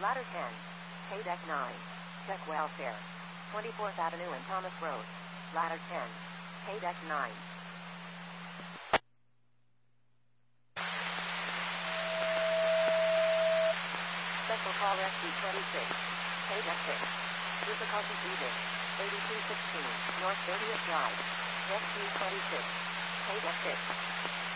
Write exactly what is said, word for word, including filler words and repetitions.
Ladder ten. K-Deck nine. Check welfare. twenty-fourth Avenue and Thomas Road. Ladder ten. K-Deck nine. Special call rescue twenty-six. K-Deck six. Difficulty breathing. eighty-two sixteen. North thirtieth Drive. Rescue twenty-six. K-Deck six.